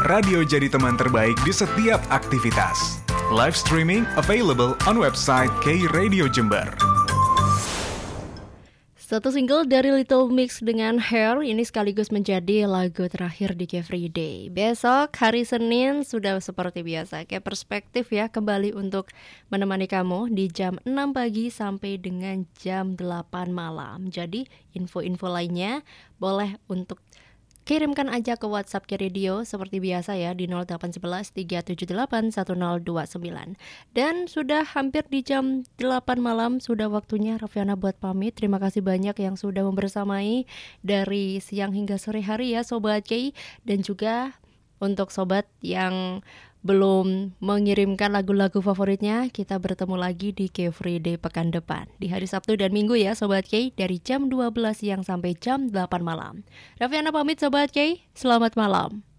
radio jadi teman terbaik di setiap aktivitas. Live streaming available on website K Radio Jember. Satu single dari Little Mix dengan Hair ini sekaligus menjadi lagu terakhir di Everyday. Besok hari Senin sudah seperti biasa, kayak perspektif ya, kembali untuk menemani kamu di jam 6 pagi sampai dengan jam 8 malam. Jadi info-info lainnya boleh untuk kirimkan aja ke WhatsApp K Radio seperti biasa ya di 0811 378 1029. Dan sudah hampir di jam 8 malam, sudah waktunya Raffiana buat pamit. Terima kasih banyak yang sudah membersamai dari siang hingga sore hari ya Sobat K. Dan juga untuk sobat yang belum mengirimkan lagu-lagu favoritnya, kita bertemu lagi di K-Friday pekan depan di hari Sabtu dan Minggu ya Sobat K, dari jam 12 siang sampai jam 8 malam. Raffiana pamit Sobat K, selamat malam.